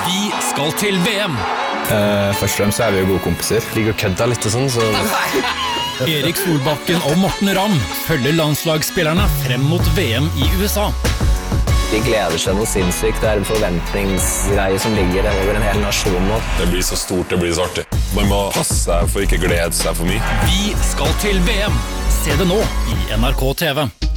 Vi skal til VM. Først og fremst så vi jo gode kompiser. Ligger og kødder litt og sånn, så... Erik Solbakken og Morten Ramm følger landslagsspillerne frem mot VM i USA. De gleder seg noe sinnssykt. Det en forventningsgreie som ligger over en hel nasjon nå. Det blir så stort, det blir så artig. Man må passe seg for ikke glede seg for mye. Vi skal til VM. Se det nå i NRK TV.